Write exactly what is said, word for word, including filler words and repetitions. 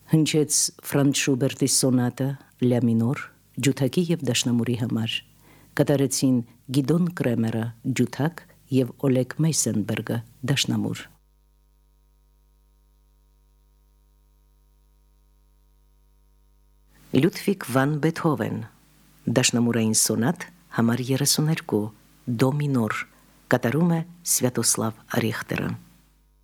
Հնչեց Ֆրանց Շուբերտի սոնատը լա մինոր ջութակի եւ դաշնամուրի համար։ Կատարեցին Գիդոն Կրեմերը ջութակ եւ Օլեգ Մեյսենբերգը դաշնամուր։ Լյուդվիգ վան Բեթհովեն դաշնամուրային սոնատ համար երեսուներկու դո մինոր կատարում է Սվյատոսլավ Ռիխտերը։